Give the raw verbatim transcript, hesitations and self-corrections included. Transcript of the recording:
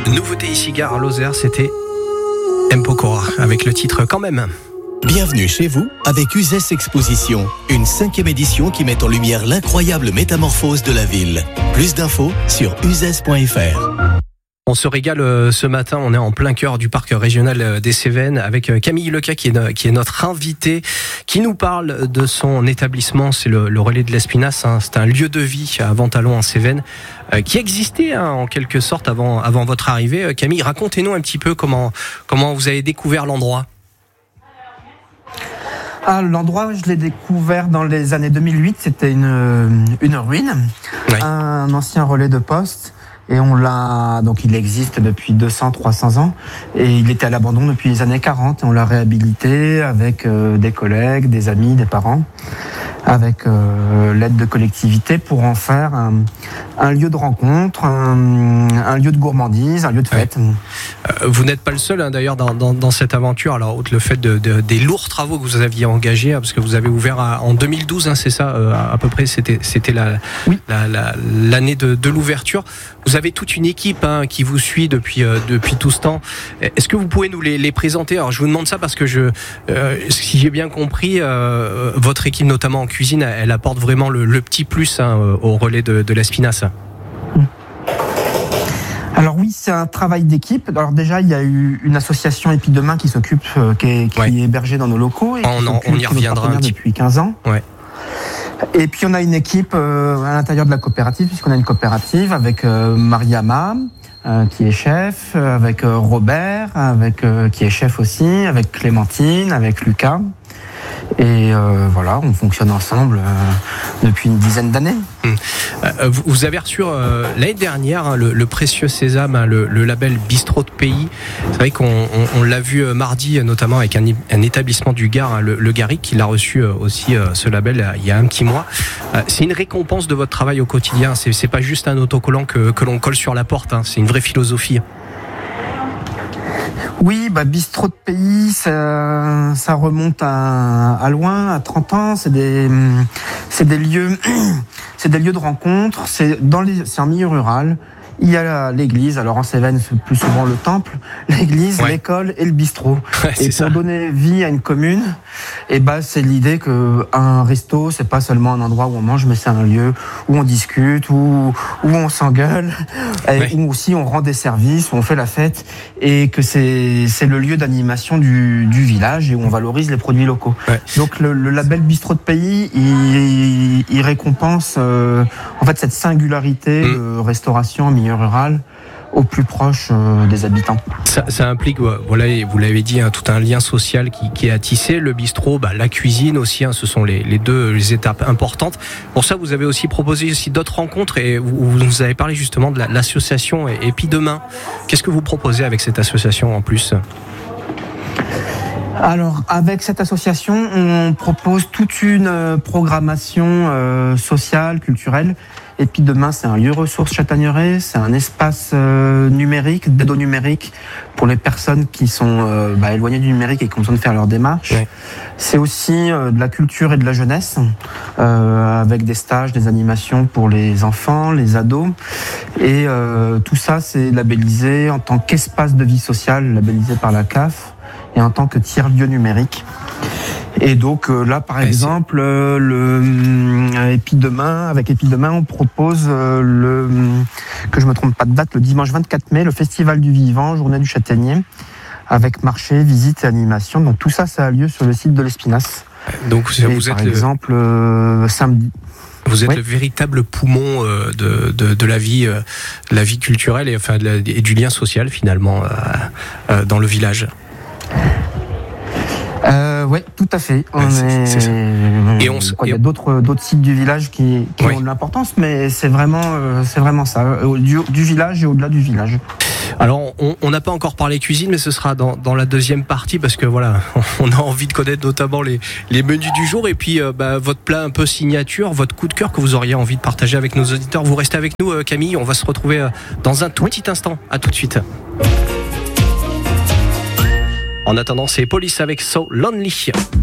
Nouveauté ici, gare à Lozère, c'était M. Pokora avec le titre Quand même. Bienvenue chez vous avec Uzès Exposition, une cinquième édition qui met en lumière l'incroyable métamorphose de la ville. Plus d'infos sur uzès point f r. On se régale ce matin, on est en plein cœur du parc régional des Cévennes avec Camille Leca qui est, qui est notre invité, qui nous parle de son établissement, c'est le, le Relais de l'Espinasse, hein. C'est un lieu de vie à Ventalon en Cévennes euh, qui existait hein, en quelque sorte avant, avant votre arrivée. Camille, racontez-nous un petit peu comment, comment vous avez découvert l'endroit. Ah, l'endroit, je l'ai découvert dans les années deux mille huit, c'était une, une ruine, oui. Un ancien relais de poste. Et on l'a, donc il existe depuis deux cents, trois cents ans. Et il était à l'abandon depuis les années quarante. Et on l'a réhabilité avec euh, des collègues, des amis, des parents, avec euh, l'aide de collectivités pour en faire un, un lieu de rencontre, un, un lieu de gourmandise, un lieu de fête. Ouais. Euh, vous n'êtes pas le seul hein, d'ailleurs dans, dans, dans cette aventure. Alors, outre le fait de, de, des lourds travaux que vous aviez engagés, hein, parce que vous avez ouvert à, en deux mille douze, hein, c'est ça, euh, à, à peu près, c'était, c'était la, oui. la, la, l'année de, de l'ouverture. Vous avez toute une équipe hein, qui vous suit depuis euh, depuis tout ce temps. Est-ce que vous pouvez nous les, les présenter ? Alors je vous demande ça parce que je, euh, si j'ai bien compris, euh, votre équipe, notamment en cuisine, elle apporte vraiment le, le petit plus hein, au relais de, de l'Espinasse. Alors oui, c'est un travail d'équipe. Alors déjà, il y a eu une association Épi Demain qui s'occupe, euh, qui, est, qui ouais. est hébergée dans nos locaux et on, qui on y reviendra un petit depuis quinze ans. Ouais. Et puis on a une équipe euh, à l'intérieur de la coopérative, puisqu'on a une coopérative avec euh, Mariama, euh, qui est chef, euh, avec euh, Robert, avec euh, qui est chef aussi, avec Clémentine, avec Lucas. Et euh, voilà, on fonctionne ensemble euh, depuis une dizaine d'années. Hum. Euh, vous, vous avez reçu euh, l'année dernière hein, le, le précieux sésame, hein, le, le label Bistrot de Pays. C'est vrai qu'on on, on l'a vu euh, mardi, notamment avec un, un établissement du Gard, hein, le, le Garric, qui l'a reçu euh, aussi euh, ce label euh, il y a un petit mois. Euh, c'est une récompense de votre travail au quotidien. C'est, c'est pas juste un autocollant que, que l'on colle sur la porte. Hein, c'est une vraie philosophie. Oui, bah, Bistrot de Pays, ça, ça remonte à, à loin, à trente ans. C'est des, c'est des lieux, c'est des lieux de rencontre. C'est dans les, c'est un milieu rural. Il y a l'église, alors en Cévennes, c'est plus souvent le temple, l'église, ouais. l'école et le bistrot. Ouais, et pour ça. Donner vie à une commune, et bah, c'est l'idée que un resto, c'est pas seulement un endroit où on mange, mais c'est un lieu où on discute, où, où on s'engueule, ouais. et où aussi on rend des services, où on fait la fête, et que c'est, c'est le lieu d'animation du, du village et où on valorise les produits locaux. Ouais. Donc le, le label Bistrot de Pays, il, il récompense euh, en fait cette singularité mmh. de restauration en milieu rural au plus proche euh, des habitants. Ça, ça implique, voilà, vous l'avez dit, hein, tout un lien social qui, qui est à tisser. Le bistrot, bah, la cuisine aussi, hein, ce sont les, les deux les étapes importantes. Pour ça, vous avez aussi proposé aussi d'autres rencontres et vous, vous nous avez parlé justement de la, l'association Épi Demain. Qu'est-ce que vous proposez avec cette association en plus ? Alors, avec cette association, on propose toute une programmation euh, sociale, culturelle. Épi Demain, c'est un lieu ressource Chatagneret, c'est un espace euh, numérique, d'aide au numérique pour les personnes qui sont euh, bah, éloignées du numérique et qui ont besoin de faire leur démarche. Ouais. C'est aussi euh, de la culture et de la jeunesse, euh, avec des stages, des animations pour les enfants, les ados. Et euh, tout ça, c'est labellisé en tant qu'espace de vie sociale, labellisé par la C A F, et en tant que tiers-lieu numérique. Et donc euh, là, par ouais, exemple, euh, le euh, Épi Demain, avec Épi Demain, on propose euh, le que je me trompe pas de date, le dimanche vingt-quatre mai, le Festival du Vivant, Journée du Châtaignier, avec marché, visite et animation. Donc tout ça, ça a lieu sur le site de l'Espinasse. Donc et vous par êtes exemple euh, samedi. Vous êtes ouais. le véritable poumon euh, de, de, de la vie, euh, la vie culturelle et enfin de la, et du lien social finalement euh, euh, dans le village. Euh, oui, tout à fait. On c'est, est... c'est ça. Et on s... Quoi, il y a d'autres, d'autres sites du village qui, qui oui. ont de l'importance, mais c'est vraiment, euh, c'est vraiment ça, du, du village et au-delà du village. Alors, on n'a pas encore parlé cuisine, mais ce sera dans, dans la deuxième partie, parce que voilà, on a envie de connaître notamment les, les menus du jour, et puis euh, bah, votre plat un peu signature, votre coup de cœur que vous auriez envie de partager avec nos auditeurs. Vous restez avec nous, euh, Camille, on va se retrouver euh, dans un tout petit instant. À tout de suite. En attendant, c'est Police avec So Lonely.